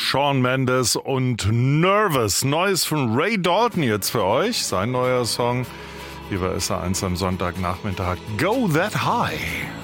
Shawn Mendes und Nervous. Neues von Ray Dalton jetzt für euch. Sein neuer Song. Hier bei SR1 am Sonntagnachmittag. Go That High.